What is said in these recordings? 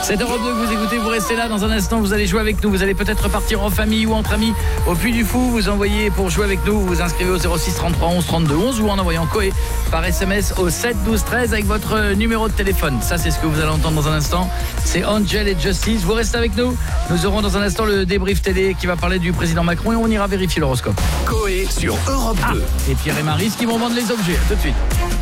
7h02 que vous écoutez, vous restez là. Dans un instant, vous allez jouer avec nous. Vous allez peut-être partir en famille ou entre amis au Puy du Fou. Vous envoyez pour jouer avec nous, vous vous inscrivez au 06 33 11 32 11 ou en envoyant Coé par SMS au 7 12 13 avec votre numéro de téléphone. Ça, c'est ce que vous allez entendre dans un instant. C'est Angel et Justice. Vous restez avec nous. Nous aurons dans un instant le débrief télé qui va parler du président Macron et on ira vérifier l'horoscope. Coé sur Europe 2. Et Pierre et Maryse qui vont vendre les objets. À tout de suite.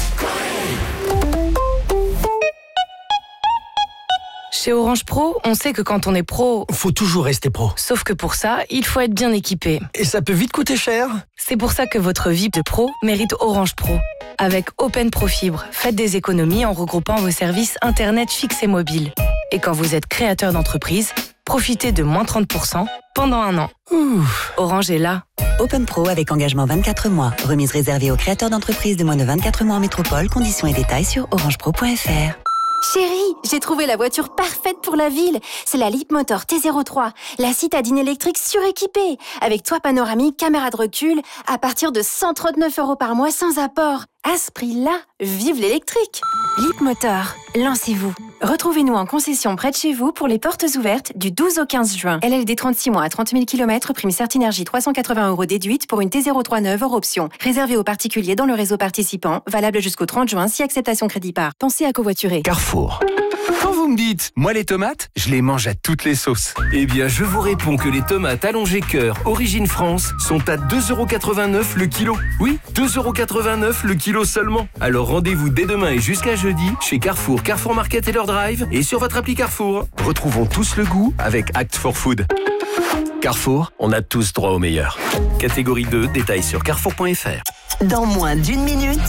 Chez Orange Pro, on sait que quand on est pro, faut toujours rester pro. Sauf que pour ça, il faut être bien équipé. Et ça peut vite coûter cher. C'est pour ça que votre vie de pro mérite Orange Pro. Avec Open Pro Fibre, faites des économies en regroupant vos services Internet fixe et mobile. Et quand vous êtes créateur d'entreprise, profitez de moins 30% pendant 1 an. Orange est là. Open Pro avec engagement 24 mois. Remise réservée aux créateurs d'entreprises de moins de 24 mois en métropole. Conditions et détails sur orangepro.fr. Chérie, j'ai trouvé la voiture parfaite pour la ville. C'est la Leapmotor T03, la citadine électrique suréquipée, avec toit panoramique, caméra de recul, à partir de 139 € par mois sans apport. À ce prix-là, vive l'électrique. Leapmotor, lancez-vous. Retrouvez-nous en concession près de chez vous pour les portes ouvertes du 12 au 15 juin. LLD 36 mois à 30 000 km, prime Certinergie 380 € déduite pour une T03 neuve hors option. Réservé aux particuliers dans le réseau participant, valable jusqu'au 30 juin si acceptation crédit par. Pensez à covoiturer. Carrefour. Quand vous me dites, moi les tomates, je les mange à toutes les sauces. Eh bien, je vous réponds que les tomates allongées cœur Origine France sont à 2,89 € le kilo. Oui, 2,89 € le kilo seulement. Alors rendez-vous dès demain et jusqu'à jeudi chez Carrefour, Carrefour Market et leur drive et sur votre appli Carrefour. Retrouvons tous le goût avec Act for Food. Carrefour, on a tous droit au meilleur. Catégorie 2, détails sur carrefour.fr. Dans moins d'une minute,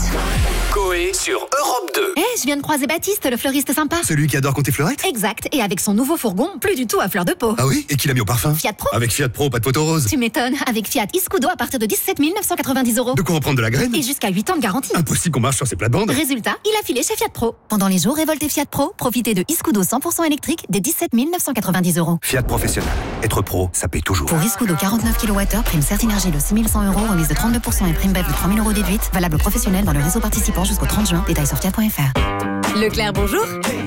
Coé sur Europe 2. Je viens de croiser Baptiste, le fleuriste sympa. Celui qui adore compter fleurette ? Exact, et avec son nouveau fourgon, plus du tout à fleur de peau. Ah oui ? Et qui l'a mis au parfum ? Fiat Pro. Avec Fiat Pro, pas de photo rose. Tu m'étonnes, avec Fiat Iscudo à partir de 17 990 €. De quoi en prendre de la graine ? Et jusqu'à 8 ans de garantie. Impossible qu'on marche sur ces plates-bandes. Résultat, il a filé chez Fiat Pro. Pendant les jours révoltés Fiat Pro, profitez de Iscudo 100% électrique dès 17 990 €. Fiat Professionnel. Être pro, ça paye toujours. Pour Iscudo 49 kWh, prime Certinergie de 6 100 €, remise de 32% et prime BEV de 3 000 € déduite. Valable professionnel dans le réseau participant jusqu'au 30 juin. Détails sur fiat.fr. Leclerc, bonjour.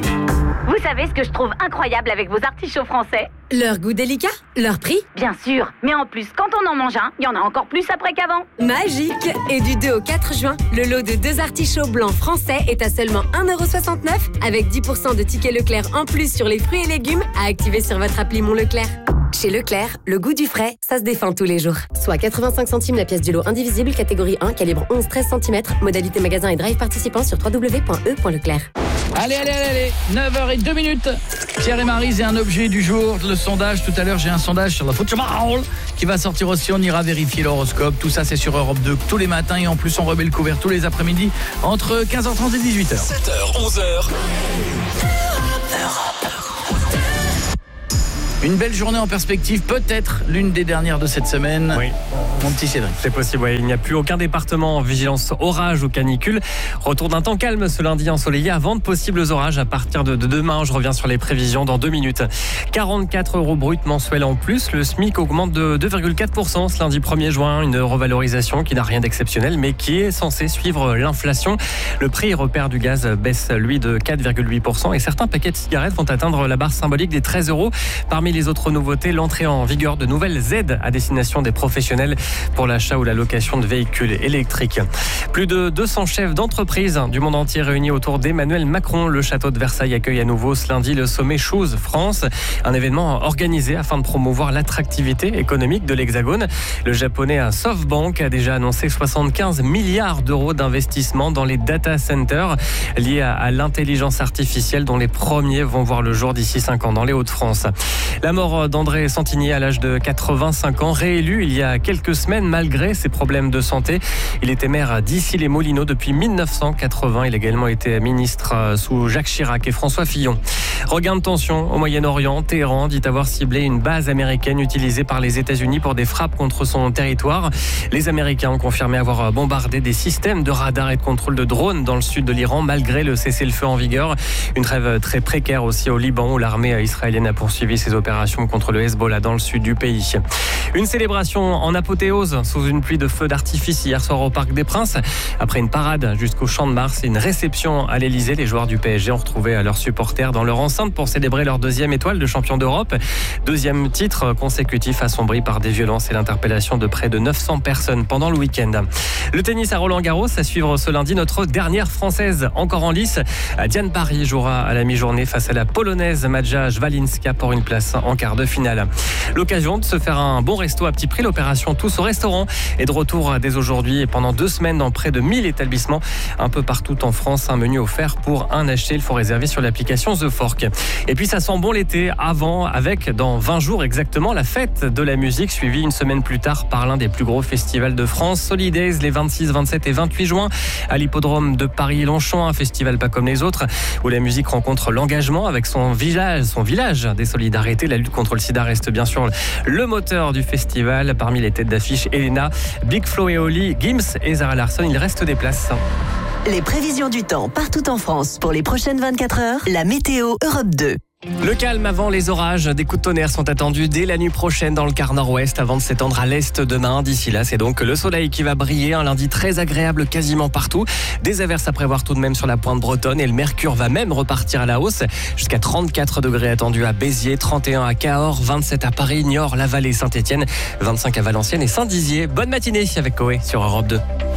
Vous savez ce que je trouve incroyable avec vos artichauts français ? Leur goût délicat, leur prix. Bien sûr, mais en plus, quand on en mange un, il y en a encore plus après qu'avant. Magique. Et du 2 au 4 juin, le lot de 2 artichauts blancs français est à seulement 1,69 € avec 10% de tickets Leclerc en plus sur les fruits et légumes à activer sur votre appli Mon Leclerc. Chez Leclerc, le goût du frais, ça se défend tous les jours. Soit 85 centimes la pièce du lot indivisible, catégorie 1, calibre 11-13 cm, modalité magasin et drive participant sur www.e.leclerc. Allez, 9h02. Pierre et Maryse et un objet du jour, le sondage. Tout à l'heure, j'ai un sondage sur la football qui va sortir aussi. On ira vérifier l'horoscope. Tout ça, c'est sur Europe 2 tous les matins. Et en plus, on remet le couvert tous les après-midi entre 15h30 et 18h. 7h, 11h. Une belle journée en perspective, peut-être l'une des dernières de cette semaine. Oui. Mon petit Cédric. C'est possible, oui. Il n'y a plus aucun département en vigilance orage ou canicule. Retour d'un temps calme ce lundi ensoleillé avant de possibles orages à partir de demain. Je reviens sur les prévisions dans 2 minutes. 44 € brut mensuels en plus. Le SMIC augmente de 2,4% ce lundi 1er juin. Une revalorisation qui n'a rien d'exceptionnel mais qui est censée suivre l'inflation. Le prix repère du gaz baisse, lui, de 4,8% et certains paquets de cigarettes vont atteindre la barre symbolique des 13 €. Parmi les autres nouveautés, l'entrée en vigueur de nouvelles aides à destination des professionnels pour l'achat ou la location de véhicules électriques. Plus de 200 chefs d'entreprise du monde entier réunis autour d'Emmanuel Macron. Le château de Versailles accueille à nouveau ce lundi le sommet Choose France, un événement organisé afin de promouvoir l'attractivité économique de l'Hexagone. Le japonais SoftBank a déjà annoncé 75 milliards d'euros d'investissement dans les data centers liés à l'intelligence artificielle dont les premiers vont voir le jour d'ici 5 ans dans les Hauts-de-France. La mort d'André Santini à l'âge de 85 ans, réélu il y a quelques semaines malgré ses problèmes de santé. Il était maire d'Issy-les-Moulineaux depuis 1980. Il a également été ministre sous Jacques Chirac et François Fillon. Regain de tension au Moyen-Orient. Téhéran dit avoir ciblé une base américaine utilisée par les États-Unis pour des frappes contre son territoire. Les Américains ont confirmé avoir bombardé des systèmes de radar et de contrôle de drones dans le sud de l'Iran malgré le cessez-le-feu en vigueur. Une trêve très précaire aussi au Liban où l'armée israélienne a poursuivi ses opérations l'opération contre le Hezbollah dans le sud du pays. Une célébration en apothéose sous une pluie de feux d'artifice hier soir au Parc des Princes. Après une parade jusqu'au Champ de Mars et une réception à l'Elysée, les joueurs du PSG ont retrouvé leurs supporters dans leur enceinte pour célébrer leur deuxième étoile de champion d'Europe. Deuxième titre consécutif assombri par des violences et l'interpellation de près de 900 personnes pendant le week-end. Le tennis à Roland-Garros, à suivre ce lundi notre dernière Française encore en lice. Diane Parry jouera à la mi-journée face à la Polonaise Madja Jwalinska pour une place en quart de finale. L'occasion de se faire un bon resto à petit prix. L'opération Tous au restaurant est de retour dès aujourd'hui et pendant 2 semaines dans près de 1000 établissements un peu partout en France. Un menu offert pour un acheté. Il faut réserver sur l'application The Fork. Et puis ça sent bon l'été avec dans 20 jours exactement la fête de la musique suivie une semaine plus tard par l'un des plus gros festivals de France. Solidays les 26, 27 et 28 juin à l'hippodrome de Paris-Longchamp, un festival pas comme les autres où la musique rencontre l'engagement avec son village des solidarités. La lutte contre le sida reste bien sûr le moteur du festival. Parmi les têtes d'affiche, Elena, Big Flo et Oli, Gims et Zara Larsson. Il reste des places. Les prévisions du temps partout en France pour les prochaines 24 heures. La météo Europe 2. Le calme avant les orages, des coups de tonnerre sont attendus dès la nuit prochaine dans le quart nord-ouest avant de s'étendre à l'est demain. D'ici là, c'est donc le soleil qui va briller, un lundi très agréable quasiment partout. Des averses à prévoir tout de même sur la pointe bretonne et le mercure va même repartir à la hausse. Jusqu'à 34 degrés attendus à Béziers, 31 à Cahors, 27 à Paris, Niort, La Vallée, Saint-Étienne, 25 à Valenciennes et Saint-Dizier. Bonne matinée avec Coé sur Europe 2.